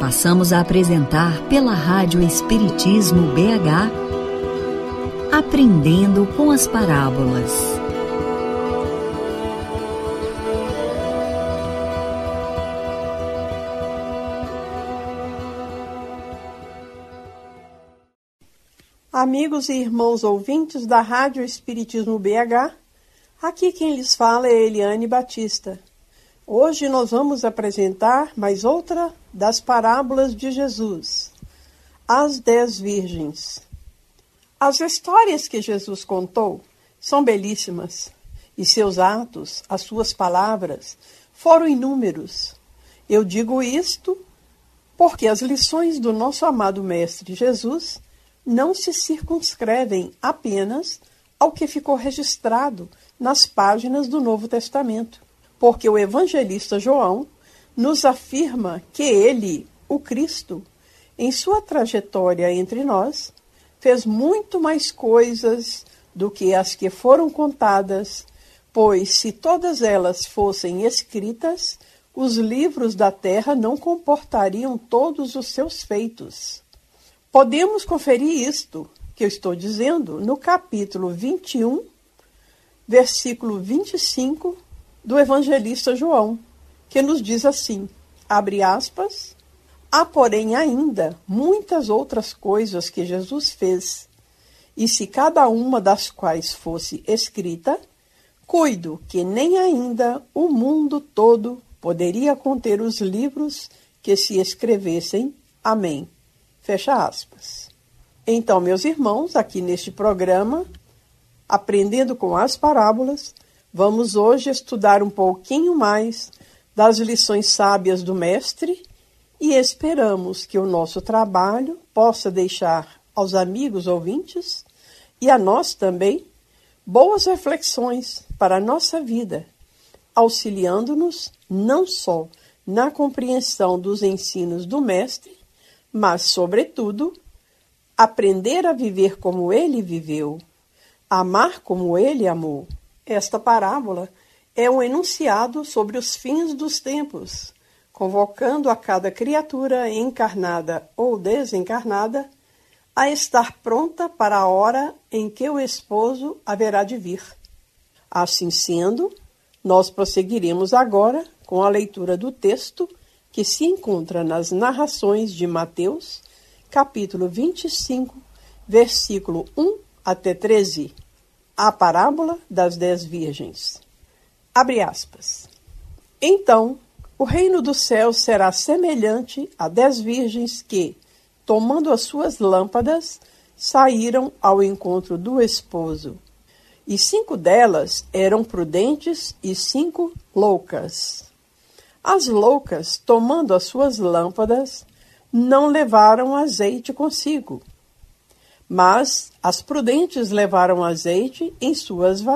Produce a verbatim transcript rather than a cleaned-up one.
Passamos a apresentar pela Rádio Espiritismo B H, Aprendendo com as Parábolas. Amigos e irmãos ouvintes da Rádio Espiritismo B H, aqui quem lhes fala é Eliane Batista. Hoje nós vamos apresentar mais outra das parábolas de Jesus, as dez virgens. As histórias que Jesus contou são belíssimas, e seus atos, as suas palavras, foram inúmeros. Eu digo isto porque as lições do nosso amado Mestre Jesus não se circunscrevem apenas ao que ficou registrado nas páginas do Novo Testamento, porque o evangelista João nos afirma que ele, o Cristo, em sua trajetória entre nós, fez muito mais coisas do que as que foram contadas, pois se todas elas fossem escritas, os livros da terra não comportariam todos os seus feitos. Podemos conferir isto que eu estou dizendo no capítulo vinte e um, versículo vinte e cinco do evangelista João, que nos diz assim, abre aspas, há porém ainda muitas outras coisas que Jesus fez, e se cada uma das quais fosse escrita, cuido que nem ainda o mundo todo poderia conter os livros que se escrevessem. Amém. Fecha aspas. Então, meus irmãos, aqui neste programa, Aprendendo com as Parábolas, vamos hoje estudar um pouquinho mais das lições sábias do Mestre e esperamos que o nosso trabalho possa deixar aos amigos ouvintes e a nós também boas reflexões para a nossa vida, auxiliando-nos não só na compreensão dos ensinos do Mestre, mas, sobretudo, aprender a viver como ele viveu, amar como ele amou. Esta parábola é um enunciado sobre os fins dos tempos, convocando a cada criatura encarnada ou desencarnada a estar pronta para a hora em que o esposo haverá de vir. Assim sendo, nós prosseguiremos agora com a leitura do texto que se encontra nas narrações de Mateus, capítulo vinte e cinco, versículo um até treze, a parábola das dez virgens. Abre aspas. Então, o reino dos céus será semelhante a dez virgens que, tomando as suas lâmpadas, saíram ao encontro do esposo. E cinco delas eram prudentes e cinco loucas. As loucas, tomando as suas lâmpadas, não levaram azeite consigo, mas as prudentes levaram azeite em suas vasilhas.